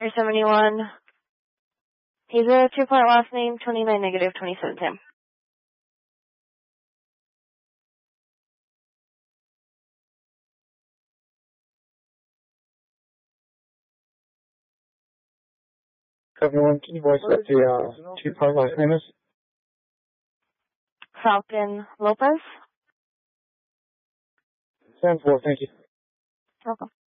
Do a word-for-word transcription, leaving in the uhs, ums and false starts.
Air seventy-one. He's a two-point last name, twenty-nine negative twenty-seven Sam. Everyone, can you voice what the uh, two-part last name is? Falcon Lopez. Sounds well, thank you. Welcome.